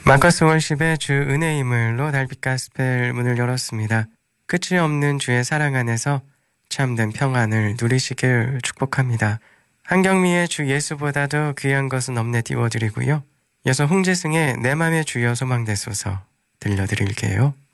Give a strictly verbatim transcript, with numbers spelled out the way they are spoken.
마커스 월십의 주 은혜의 힘을로 달빛 가스펠 문을 열었습니다. 끝이 없는 주의 사랑 안에서 참된 평안을 누리시길 축복합니다. 한경미의 주 예수보다도 귀한 것은 없네 띄워드리고요. 이어서 홍재승의 내 맘의 주여 소망되소서 들려드릴게요.